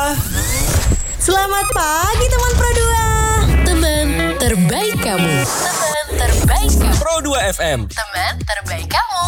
Selamat pagi teman Pro 2. Teman terbaik kamu. Teman terbaik kamu. Pro 2 FM. Teman terbaik kamu.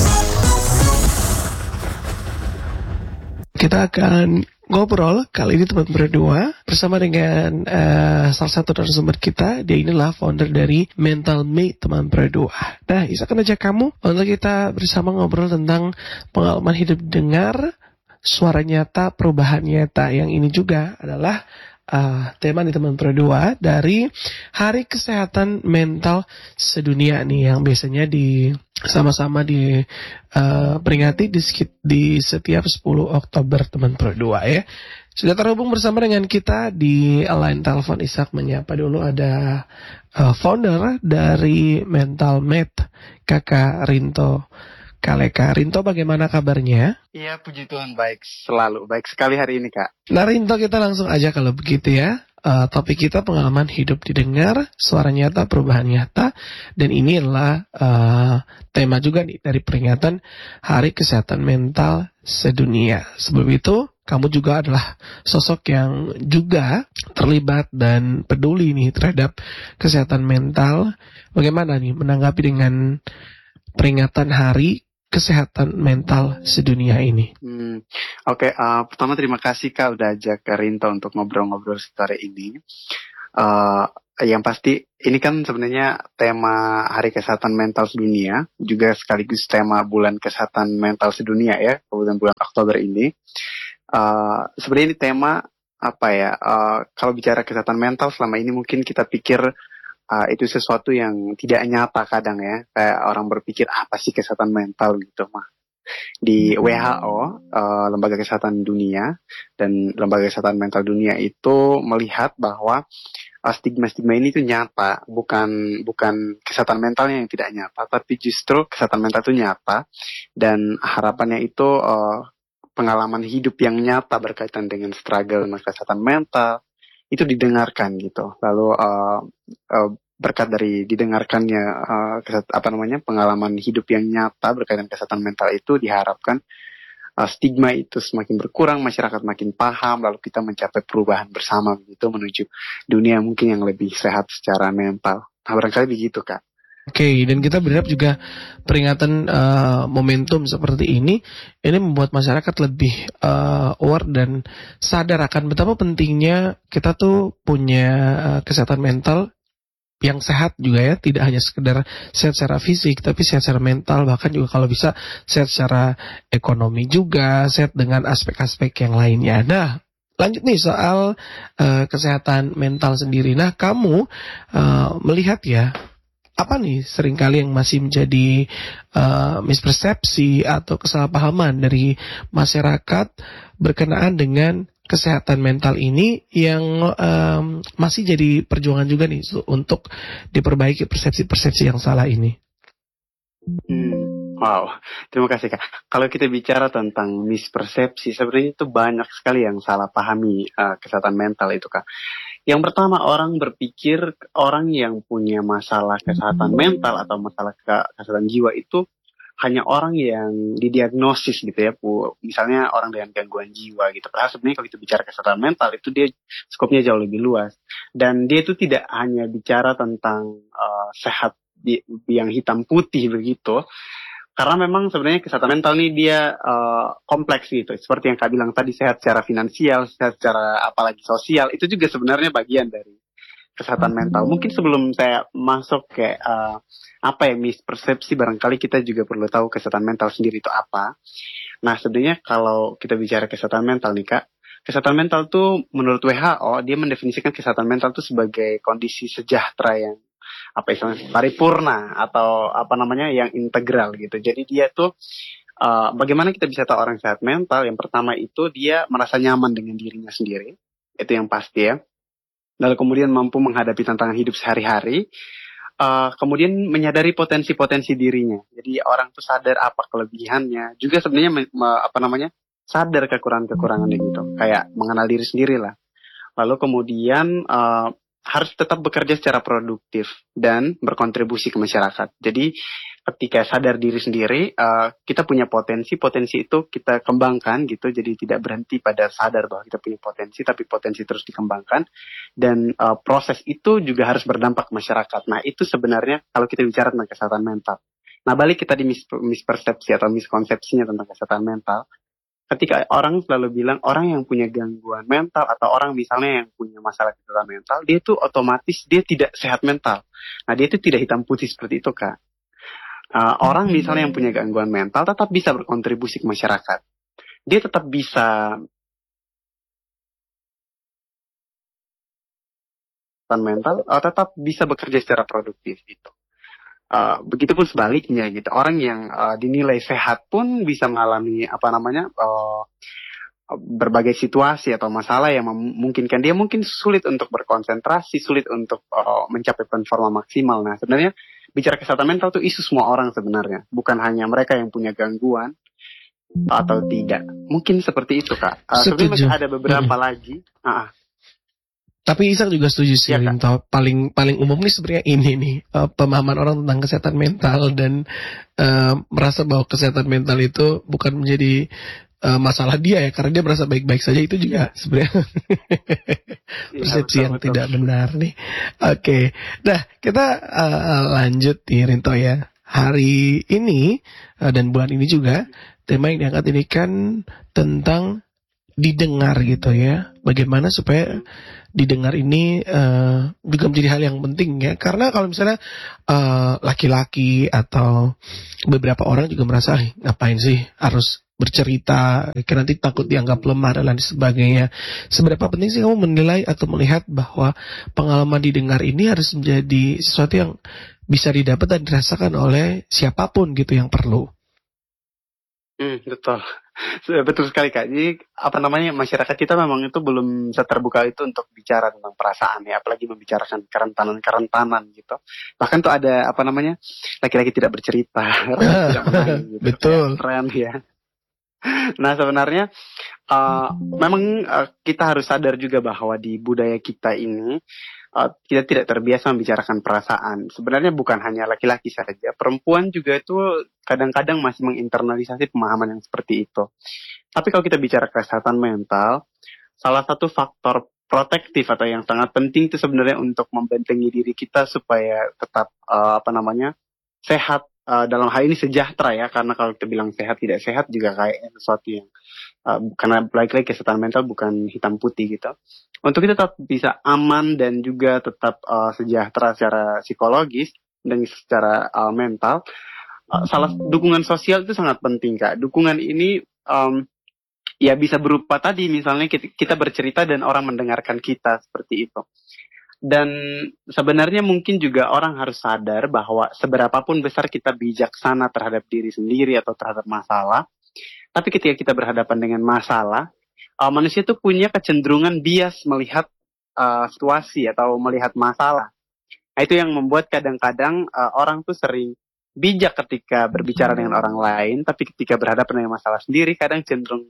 Kita akan ngobrol kali ini teman berdua bersama dengan salah satu narasumber kita. Dia inilah founder dari Mental Mate teman berdua. Nah, Isa akan ajak kamu untuk kita bersama ngobrol tentang pengalaman hidup dengar, suara nyata, perubahan nyata. Yang ini juga adalah tema di teman berdua dari Hari Kesehatan Mental Sedunia nih, yang biasanya sama-sama diperingati di setiap 10 Oktober teman berdua ya. Sudah terhubung bersama dengan kita di line telepon. Ishak menyapa dulu, ada founder dari Mental Mate, Kakak Rinto Kaleka. Rinto, bagaimana kabarnya? Iya, puji Tuhan, baik selalu. Baik sekali hari ini, Kak. Nah, Rinto, kita langsung aja kalau begitu ya. Topik kita pengalaman hidup didengar, suara nyata, perubahan nyata. Dan ini adalah tema juga nih dari peringatan Hari Kesehatan Mental Sedunia. Sebelum itu, kamu juga adalah sosok yang juga terlibat dan peduli nih terhadap kesehatan mental. Bagaimana nih menanggapi dengan peringatan Hari Kesehatan Mental Sedunia ini? Oke, pertama terima kasih Kak udah ajak Rinto untuk ngobrol-ngobrol sore ini. Yang pasti ini kan sebenarnya tema Hari Kesehatan Mental Sedunia, juga sekaligus tema Bulan Kesehatan Mental Sedunia ya, bulan Oktober ini. Sebenarnya ini tema apa ya? Kalau bicara kesehatan mental selama ini mungkin kita pikir itu sesuatu yang tidak nyata kadang ya, kayak orang berpikir apa sih kesehatan mental gitu mah. Di WHO, Lembaga Kesehatan Dunia dan Lembaga Kesehatan Mental Dunia itu melihat bahwa stigma-stigma ini tuh nyata, bukan kesehatan mentalnya yang tidak nyata, tapi justru kesehatan mental itu nyata, dan harapannya itu pengalaman hidup yang nyata berkaitan dengan struggle kesehatan mental itu didengarkan gitu. Lalu berkat dari didengarkannya pengalaman hidup yang nyata berkaitan kesehatan mental itu, diharapkan stigma itu semakin berkurang, masyarakat makin paham, lalu kita mencapai perubahan bersama gitu menuju dunia mungkin yang lebih sehat secara mental. Nah, barangkali begitu, Kak. Oke, dan kita berharap juga peringatan momentum seperti ini membuat masyarakat lebih aware dan sadar akan betapa pentingnya kita tuh punya kesehatan mental yang sehat juga ya, tidak hanya sekedar sehat secara fisik, tapi sehat secara mental, bahkan juga kalau bisa sehat secara ekonomi juga, sehat dengan aspek-aspek yang lainnya. Nah, lanjut nih soal kesehatan mental sendiri. Nah, kamu melihat ya, apa nih seringkali yang masih menjadi mispersepsi atau kesalahpahaman dari masyarakat berkenaan dengan kesehatan mental ini yang masih jadi perjuangan juga nih untuk diperbaiki persepsi-persepsi yang salah ini? Wow, terima kasih Kak. Kalau kita bicara tentang mispersepsi, sebenarnya itu banyak sekali yang salah pahami kesehatan mental itu Kak. Yang pertama, orang berpikir orang yang punya masalah kesehatan mental atau masalah kesehatan jiwa itu hanya orang yang didiagnosis gitu ya, misalnya orang dengan gangguan jiwa gitu. Padahal sebenarnya kalau kita bicara kesehatan mental itu dia skopnya jauh lebih luas, dan dia itu tidak hanya bicara tentang sehat yang hitam putih begitu, karena memang sebenarnya kesehatan mental ini dia kompleks gitu. Seperti yang Kak bilang tadi, sehat secara finansial, sehat secara apalagi sosial, itu juga sebenarnya bagian dari kesehatan mental. Mungkin sebelum saya masuk ke mispersepsi, barangkali kita juga perlu tahu kesehatan mental sendiri itu apa. Nah, sebenarnya kalau kita bicara kesehatan mental nih Kak, kesehatan mental tuh menurut WHO dia mendefinisikan kesehatan mental tuh sebagai kondisi sejahtera yang paripurna atau yang integral gitu. Jadi dia tuh bagaimana kita bisa tahu orang sehat mental? Yang pertama itu dia merasa nyaman dengan dirinya sendiri, itu yang pasti ya. Lalu kemudian mampu menghadapi tantangan hidup sehari-hari. Kemudian menyadari potensi-potensi dirinya. Jadi orang tuh sadar apa kelebihannya. Juga sebenarnya sadar kekurangan-kekurangannya gitu. Kayak mengenal diri sendiri lah. Lalu kemudian harus tetap bekerja secara produktif dan berkontribusi ke masyarakat. Jadi ketika sadar diri sendiri, kita punya potensi itu kita kembangkan gitu, jadi tidak berhenti pada sadar bahwa kita punya potensi, tapi potensi terus dikembangkan, dan proses itu juga harus berdampak ke masyarakat. Nah itu sebenarnya kalau kita bicara tentang kesehatan mental. Nah balik kita di mispersepsi atau miskonsepsinya tentang kesehatan mental, ketika orang selalu bilang orang yang punya gangguan mental atau orang misalnya yang punya masalah kesehatan mental, dia tuh otomatis dia tidak sehat mental. Nah dia itu tidak hitam putih seperti itu Kak. Orang misalnya yang punya gangguan mental tetap bisa berkontribusi ke masyarakat. Dia tetap bisa mental, tetap bisa bekerja secara produktif gitu. Begitupun sebaliknya gitu. Orang yang dinilai sehat pun bisa mengalami berbagai situasi atau masalah yang memungkinkan dia mungkin sulit untuk berkonsentrasi, sulit untuk mencapai performa maksimal. Nah sebenarnya bicara kesehatan mental itu isu semua orang sebenarnya, bukan hanya mereka yang punya gangguan atau tidak. Mungkin seperti itu Kak. Sebenarnya ada beberapa lagi. Tapi Isak juga setuju sih, Ya, Rinto. Paling umum nih sebenarnya ini nih, pemahaman orang tentang kesehatan mental dan merasa bahwa kesehatan mental itu bukan menjadi masalah dia ya, karena dia merasa baik-baik saja. Itu juga sebenarnya persepsi yang tidak benar nih. Oke. Nah kita lanjut nih Rinto ya. Hari ini dan bulan ini juga tema yang diangkat ini kan tentang didengar gitu ya. Bagaimana supaya didengar ini juga menjadi hal yang penting ya. Karena kalau misalnya laki-laki atau beberapa orang juga merasa ngapain sih harus bercerita, karena nanti takut dianggap lemah dan lain sebagainya. Seberapa penting sih kamu menilai atau melihat bahwa pengalaman didengar ini harus menjadi sesuatu yang bisa didapat dan dirasakan oleh siapapun gitu yang perlu? Betul. Betul sekali Kak. Jadi masyarakat kita memang itu belum terbuka itu untuk bicara tentang perasaan ya, apalagi membicarakan kerentanan gitu. Bahkan tuh ada laki-laki tidak bercerita, tidak menangis gitu. Betul. Ya, keren ya. Nah sebenarnya memang kita harus sadar juga bahwa di budaya kita ini kita tidak terbiasa membicarakan perasaan. Sebenarnya bukan hanya laki-laki saja, perempuan juga itu kadang-kadang masih menginternalisasi pemahaman yang seperti itu. Tapi kalau kita bicara kesehatan mental, salah satu faktor protektif atau yang sangat penting itu sebenarnya untuk membentengi diri kita supaya tetap sehat. Dalam hal ini sejahtera ya, karena kalau kita bilang sehat tidak sehat juga kayak sesuatu yang karena lagi-lagi kesehatan mental bukan hitam putih gitu. Untuk kita tetap bisa aman dan juga tetap sejahtera secara psikologis dan secara mental, dukungan sosial itu sangat penting Kak. Dukungan ini ya bisa berupa tadi misalnya kita bercerita dan orang mendengarkan kita seperti itu. Dan sebenarnya mungkin juga orang harus sadar bahwa seberapapun besar kita bijaksana terhadap diri sendiri atau terhadap masalah, tapi ketika kita berhadapan dengan masalah, manusia itu punya kecenderungan bias melihat situasi atau melihat masalah. Nah, itu yang membuat kadang-kadang orang tuh sering bijak ketika berbicara dengan orang lain, tapi ketika berhadapan dengan masalah sendiri kadang cenderung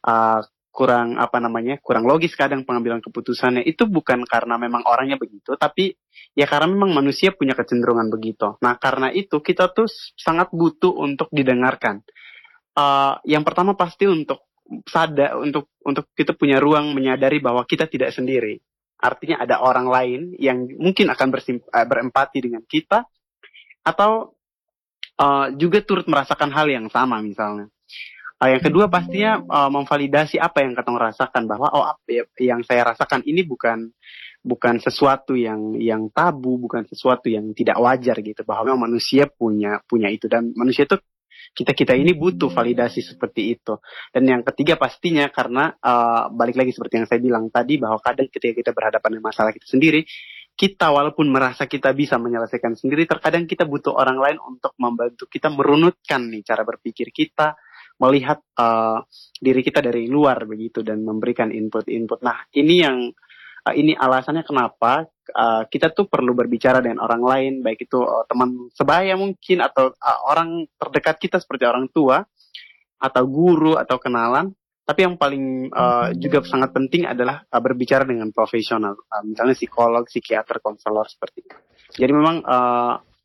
kurang logis kadang pengambilan keputusannya. Itu bukan karena memang orangnya begitu, tapi ya karena memang manusia punya kecenderungan begitu. Nah karena itu kita tuh sangat butuh untuk didengarkan. Yang pertama pasti untuk sadar, untuk kita punya ruang menyadari bahwa kita tidak sendiri. Artinya ada orang lain yang mungkin akan berempati dengan kita, atau juga turut merasakan hal yang sama misalnya. Yang kedua pastinya memvalidasi apa yang kita rasakan, bahwa yang saya rasakan ini bukan sesuatu yang tabu, bukan sesuatu yang tidak wajar gitu, bahwa memang manusia punya itu, dan manusia itu kita ini butuh validasi seperti itu. Dan yang ketiga pastinya karena balik lagi seperti yang saya bilang tadi, bahwa kadang ketika kita berhadapan dengan masalah kita sendiri, kita walaupun merasa kita bisa menyelesaikan sendiri, terkadang kita butuh orang lain untuk membantu kita merunutkan nih cara berpikir kita, melihat diri kita dari luar begitu, dan memberikan input-input. Nah ini alasannya kenapa kita tuh perlu berbicara dengan orang lain, baik itu teman sebaya mungkin, atau orang terdekat kita seperti orang tua atau guru atau kenalan. Tapi yang paling juga sangat penting adalah berbicara dengan profesional, misalnya psikolog, psikiater, konselor seperti itu. Jadi memang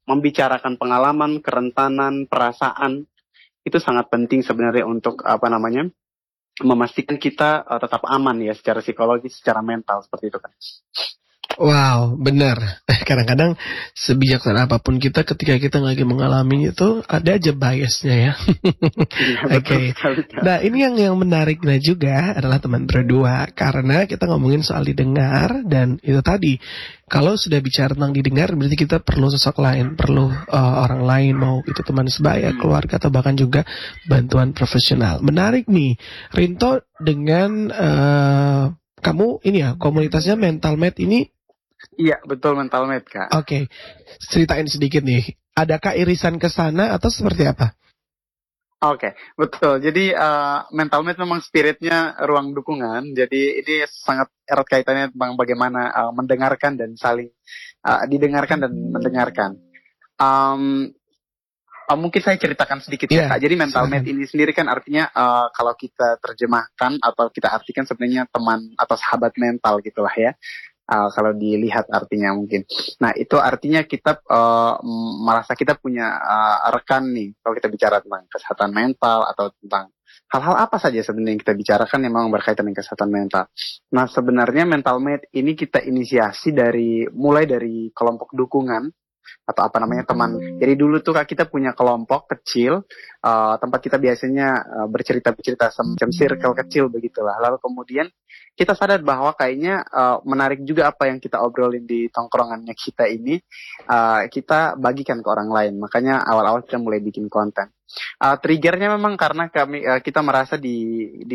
membicarakan pengalaman, kerentanan, perasaan itu sangat penting sebenarnya untuk memastikan kita tetap aman ya secara psikologis, secara mental seperti itu kan. Wow, benar. Kadang-kadang sebijaksana apapun kita ketika kita lagi mengalami itu ada aja biasnya ya. Iya, Oke. betul sekali, Kak. Nah, ini yang menariknya juga adalah teman berdua karena kita ngomongin soal didengar dan itu tadi kalau sudah bicara tentang didengar berarti kita perlu sosok lain, perlu orang lain, mau itu teman sebaya, keluarga atau bahkan juga bantuan profesional. Menarik nih, Rinto dengan kamu ini ya komunitasnya Mental Med ini. Iya, betul, Mental Med, Kak. Oke, ceritain sedikit nih. Adakah irisan ke sana atau seperti apa? Oke, betul. Jadi Mental Med memang spiritnya ruang dukungan. Jadi ini sangat erat kaitannya tentang bagaimana mendengarkan dan saling didengarkan dan mendengarkan. Mungkin saya ceritakan sedikit ya, Kak. Jadi Mental Med ini sendiri kan artinya kalau kita terjemahkan atau kita artikan sebenarnya teman atau sahabat mental gitulah ya. Kalau dilihat artinya mungkin. Nah, itu artinya kita merasa kita punya rekan nih. Kalau kita bicara tentang kesehatan mental atau tentang hal-hal apa saja sebenarnya yang kita bicarakan yang memang berkaitan dengan kesehatan mental. Nah, sebenarnya Mental Med ini kita inisiasi mulai dari kelompok dukungan atau teman. Jadi dulu tuh Kak, kita punya kelompok kecil tempat kita biasanya bercerita semacam circle kecil begitulah. Lalu kemudian kita sadar bahwa kayaknya menarik juga apa yang kita obrolin di tongkrongannya kita ini kita bagikan ke orang lain. Makanya awal-awal kita mulai bikin konten. Triggernya memang karena kita merasa di